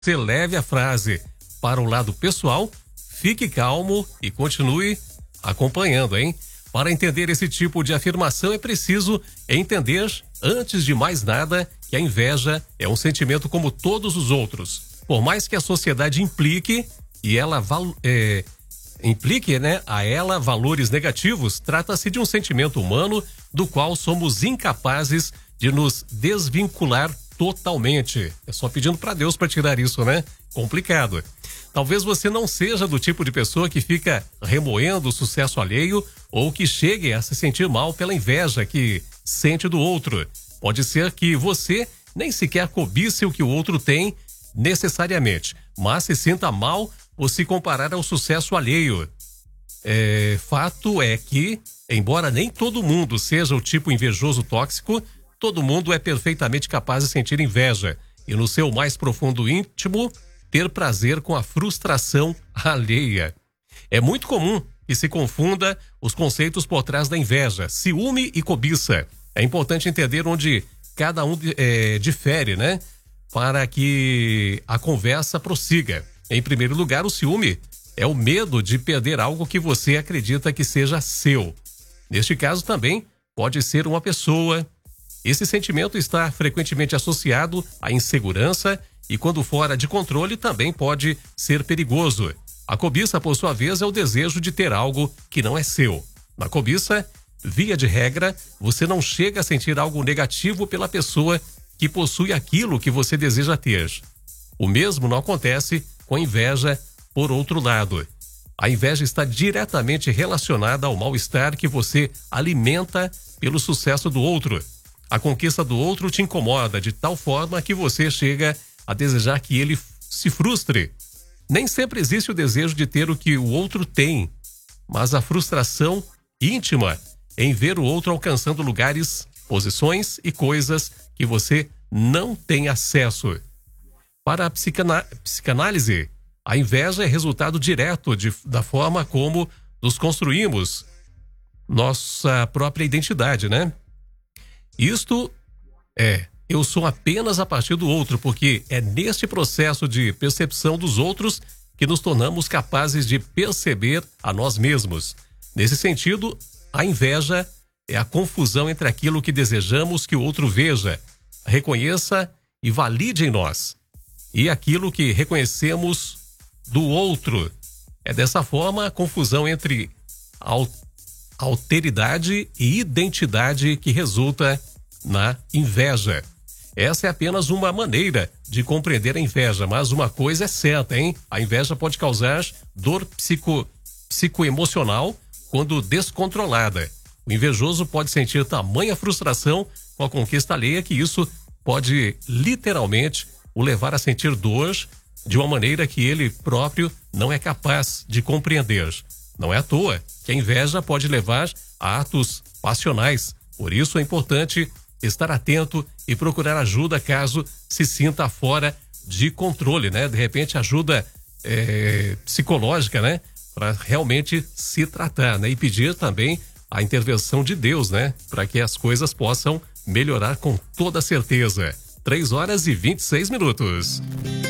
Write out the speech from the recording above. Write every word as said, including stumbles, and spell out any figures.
você leve a frase para o lado pessoal, fique calmo e continue acompanhando, hein? Para entender esse tipo de afirmação é preciso entender, antes de mais nada, que a inveja é um sentimento como todos os outros. Por mais que a sociedade implique e ela é, implique, né, a ela valores negativos, trata-se de um sentimento humano do qual somos incapazes de nos desvincular totalmente. É só pedindo para Deus para tirar isso, né? Complicado. Talvez você não seja do tipo de pessoa que fica remoendo o sucesso alheio ou que chegue a se sentir mal pela inveja que sente do outro. Pode ser que você nem sequer cobice o que o outro tem necessariamente, mas se sinta mal por se comparar ao sucesso alheio. É, fato é que, embora nem todo mundo seja o tipo invejoso tóxico, todo mundo é perfeitamente capaz de sentir inveja e, no seu mais profundo íntimo, ter prazer com a frustração alheia. É muito comum que se confunda os conceitos por trás da inveja, ciúme e cobiça. É importante entender onde cada um é, difere, né? Para que a conversa prossiga. Em primeiro lugar, o ciúme é o medo de perder algo que você acredita que seja seu. Neste caso também pode ser uma pessoa. Esse sentimento está frequentemente associado à insegurança e, quando fora de controle, também pode ser perigoso. A cobiça, por sua vez, é o desejo de ter algo que não é seu. Na cobiça, via de regra, você não chega a sentir algo negativo pela pessoa que possui aquilo que você deseja ter. O mesmo não acontece com inveja, por outro lado. A inveja está diretamente relacionada ao mal-estar que você alimenta pelo sucesso do outro. A conquista do outro te incomoda de tal forma que você chega a desejar que ele se frustre. Nem sempre existe o desejo de ter o que o outro tem, mas a frustração íntima em ver o outro alcançando lugares, posições e coisas que você não tem acesso. Para a psicana- psicanálise, a inveja é resultado direto de, da forma como nos construímos nossa própria identidade, né? Isto é, eu sou apenas a partir do outro, porque é neste processo de percepção dos outros que nos tornamos capazes de perceber a nós mesmos. Nesse sentido, a inveja é a confusão entre aquilo que desejamos que o outro veja, reconheça e valide em nós, e aquilo que reconhecemos do outro. É dessa forma a confusão entre alteridade e identidade que resulta na inveja. Essa é apenas uma maneira de compreender a inveja, mas uma coisa é certa, hein? A inveja pode causar dor psico, psicoemocional quando descontrolada. O invejoso pode sentir tamanha frustração com a conquista alheia que isso pode literalmente o levar a sentir dor de uma maneira que ele próprio não é capaz de compreender. Não é à toa que a inveja pode levar a atos passionais. Por isso é importante estar atento e procurar ajuda caso se sinta fora de controle, né? De repente ajuda é, psicológica, né? Para realmente se tratar, né? E pedir também a intervenção de Deus, né? Para que as coisas possam melhorar com toda certeza. Três horas e vinte e seis minutos.